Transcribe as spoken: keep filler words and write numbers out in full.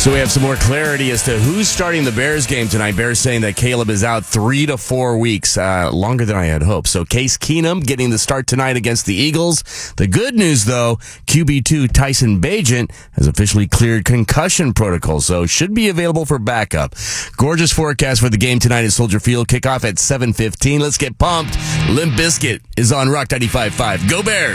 So we have some more clarity as to who's starting the Bears game tonight. Bears saying that Caleb is out three to four weeks, uh, longer than I had hoped. So Case Keenum getting the start tonight against the Eagles. The good news, though, Q B two Tyson Bagent has officially cleared concussion protocol, so should be available for backup. Gorgeous forecast for the game tonight at Soldier Field. Kickoff at seven fifteen. Let's get pumped. Limp Bizkit is on Rock ninety-five point five. Go Bears!